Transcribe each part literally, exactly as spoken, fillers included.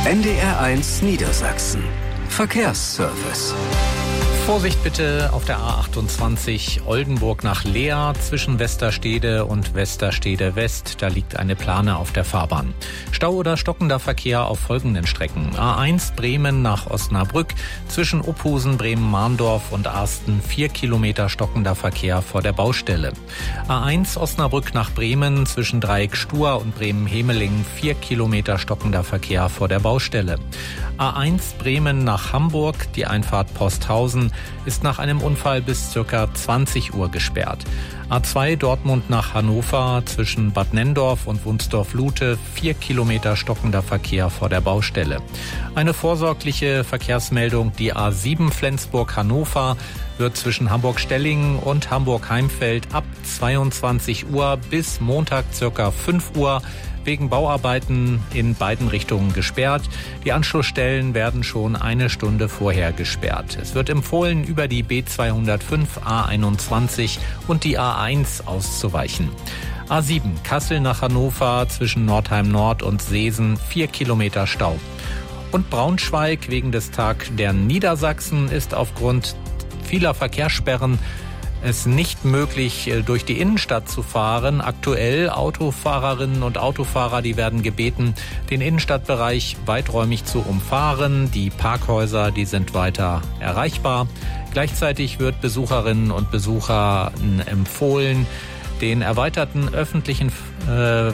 N D R eins Niedersachsen. Verkehrsservice. Vorsicht bitte auf der A achtundzwanzig Oldenburg nach Leer zwischen Westerstede und Westerstede West. Da liegt eine Plane auf der Fahrbahn. Stau oder stockender Verkehr auf folgenden Strecken. A eins Bremen nach Osnabrück zwischen Ophusen, Bremen-Mahndorf und Arsten. Vier Kilometer stockender Verkehr vor der Baustelle. A eins Osnabrück nach Bremen zwischen Dreieck Stur und Bremen-Hemeling. Vier Kilometer stockender Verkehr vor der Baustelle. A eins Bremen nach Hamburg, die Einfahrt Posthausen, ist nach einem Unfall bis ca. zwanzig Uhr gesperrt. A zwei Dortmund nach Hannover zwischen Bad Nenndorf und Wunsdorf-Lute, vier Kilometer stockender Verkehr vor der Baustelle. Eine vorsorgliche Verkehrsmeldung, die A sieben Flensburg-Hannover wird zwischen Hamburg-Stellingen und Hamburg-Heimfeld ab zweiundzwanzig Uhr bis Montag ca. fünf Uhr wegen Bauarbeiten in beiden Richtungen gesperrt. Die Anschlussstellen werden schon eine Stunde vorher gesperrt. Es wird empfohlen, über die B zweihundertfünf, A einundzwanzig und die A eins auszuweichen. A sieben Kassel nach Hannover zwischen Nordheim Nord und Seesen, vier Kilometer Stau. Und Braunschweig wegen des Tag der Niedersachsen ist aufgrund vieler Verkehrssperren es nicht möglich, durch die Innenstadt zu fahren. Aktuell Autofahrerinnen und Autofahrer, die werden gebeten, den Innenstadtbereich weiträumig zu umfahren. Die Parkhäuser, die sind weiter erreichbar. Gleichzeitig wird Besucherinnen und Besuchern empfohlen, den erweiterten öffentlichen äh,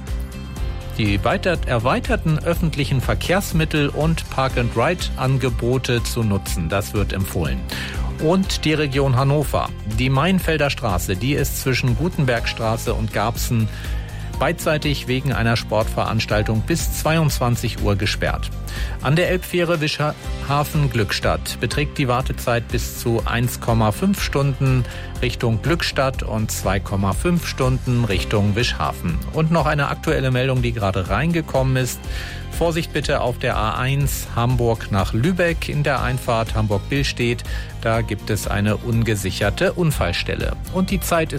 die weitert, erweiterten öffentlichen Verkehrsmittel und Park-and-Ride-Angebote zu nutzen. Das wird empfohlen. Und die Region Hannover. Die Mainfelder Straße, die ist zwischen Gutenbergstraße und Garbsen beidseitig wegen einer Sportveranstaltung bis zweiundzwanzig Uhr gesperrt. An der Elbfähre Wischhafen-Glückstadt beträgt die Wartezeit bis zu eins Komma fünf Stunden Richtung Glückstadt und zwei Komma fünf Stunden Richtung Wischhafen. Und noch eine aktuelle Meldung, die gerade reingekommen ist. Vorsicht bitte auf der A eins Hamburg nach Lübeck in der Einfahrt Hamburg-Billstedt. Da gibt es eine ungesicherte Unfallstelle. Und die Zeit ist